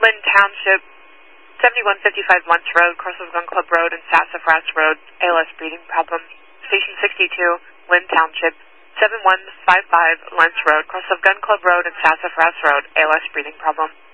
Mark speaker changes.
Speaker 1: Lynn Township, 7155 Lunch Road, Cross of Gun Club Road, and Sassafras Road, ALS breeding problem. Station 62, Lynn Township, 7155 Lunch Road, Cross of Gun Club Road, and Sassafras Road, ALS breeding problem.